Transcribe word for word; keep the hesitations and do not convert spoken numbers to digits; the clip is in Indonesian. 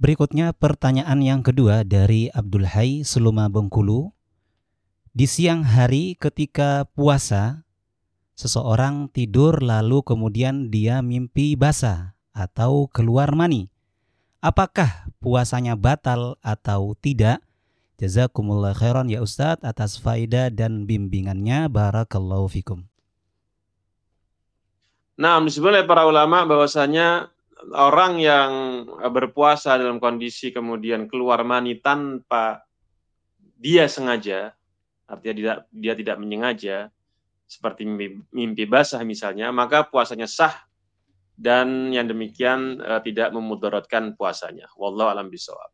Berikutnya pertanyaan yang kedua dari Abdul Hai Seluma Bengkulu. Di siang hari ketika puasa, seseorang tidur lalu kemudian dia mimpi basah atau keluar mani. Apakah puasanya batal atau tidak? Jazakumullah khairan ya Ustadz atas faedah dan bimbingannya. Barakallahu fikum. Nah, disebut oleh para ulama bahwasanya orang yang berpuasa dalam kondisi kemudian keluar mani tanpa dia sengaja, artinya dia, dia tidak menyengaja, seperti mimpi, mimpi basah misalnya, maka puasanya sah dan yang demikian uh, tidak memudaratkan puasanya. Wallahu a'lam bishawab.